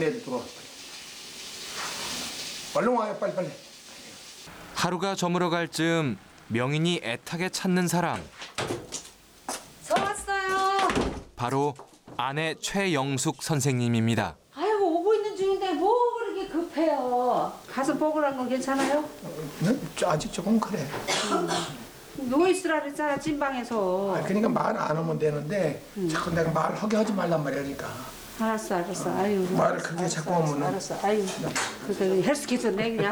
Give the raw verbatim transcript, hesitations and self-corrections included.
애들 들어와. 얼른 와요, 빨리 빨리. 하루가 저물어 갈 즈음 명인이 애타게 찾는 사람. 저 왔어요. 바로 아내 최영숙 선생님입니다. 아이고 오고 있는 중인데 뭐 그렇게 급해요. 가서 먹으란 건 괜찮아요? 네? 아직 조금 그래. 누워 있으라 그랬잖아 찐방에서. 아, 그러니까 말 안 하면 되는데 자꾸 내가 말하게 하지 말란 말이니까. 알았어 알았어. 아유. 말을 알았어, 크게 알았어, 자꾸 알았어, 하면은. 알았어. 아유. 그 헬스케이터 내 그냥.